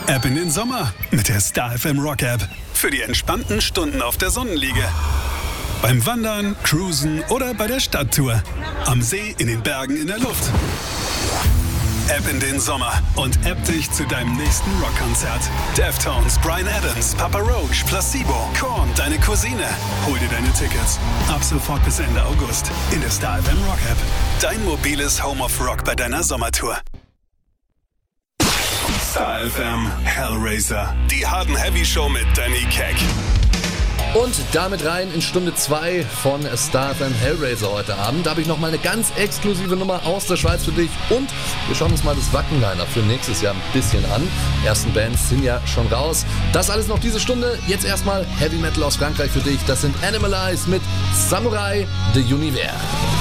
Ab in den Sommer mit der Star FM Rock App. Für die entspannten Stunden auf der Sonnenliege. Beim Wandern, Cruisen oder bei der Stadttour. Am See, in den Bergen, in der Luft. Ab in den Sommer und app dich zu deinem nächsten Rockkonzert. Deftones, Bryan Adams, Papa Roach, Placebo, Korn, deine Cousine. Hol dir deine Tickets. Ab sofort bis Ende August in der Star FM Rock App. Dein mobiles Home of Rock bei deiner Sommertour. Star FM Hellraiser. Die Hard & Heavy Show mit Danny Keck. Und damit rein in Stunde 2 von Star FM Hellraiser heute Abend. Da habe ich nochmal eine ganz exklusive Nummer aus der Schweiz für dich. Und wir schauen uns mal das Wacken-Line-Up für nächstes Jahr ein bisschen an. Die ersten Bands sind ja schon raus. Das alles noch diese Stunde. Jetzt erstmal Heavy Metal aus Frankreich für dich. Das sind Animalize mit Samurai de Univers.